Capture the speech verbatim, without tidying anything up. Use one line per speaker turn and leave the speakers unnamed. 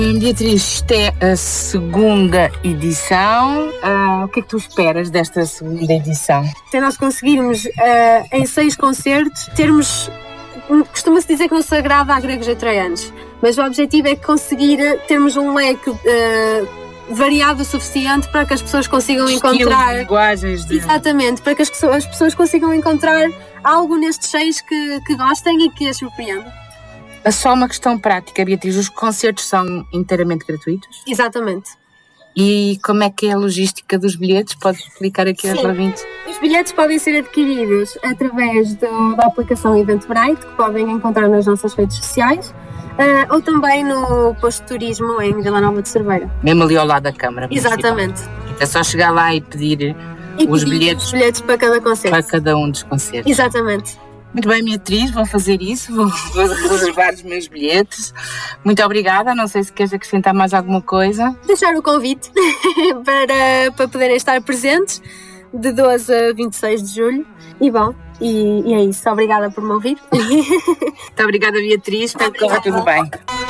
Beatriz, isto é a segunda edição. Uh, o que é que tu esperas desta segunda edição?
Se nós conseguirmos, uh, em seis concertos, termos... Costuma-se dizer que não se agrada a gregos e troianos, mas o objetivo é conseguir termos um leque uh, variado o suficiente para que as pessoas consigam
Estilo,
encontrar...
linguagens de...
Exatamente, para que as pessoas, as pessoas consigam encontrar algo nestes seis que, que gostem e que as surpreendam.
É só uma questão prática, Beatriz, os concertos são inteiramente gratuitos?
Exatamente.
E como é que é a logística dos bilhetes? Podes explicar aqui aos ouvintes?
Os bilhetes podem ser adquiridos através do, da aplicação Eventbrite, que podem encontrar nas nossas redes sociais, uh, ou também no posto de turismo em Vila Nova de Cerveira.
Mesmo ali ao lado da Câmara Municipal.
Exatamente.
É só chegar lá e pedir
e
os,
pedir
bilhetes
os bilhetes para cada concerto.
Para cada um dos concertos.
Exatamente.
Muito bem, Beatriz, vou fazer isso, vou, vou reservar os meus bilhetes. Muito obrigada, não sei se queres acrescentar mais alguma coisa.
Deixar o convite para, para poderem estar presentes de doze a vinte e seis de julho. E bom, e, e é isso. Obrigada por me ouvir.
Muito obrigada, Beatriz, espero que corra tudo bem.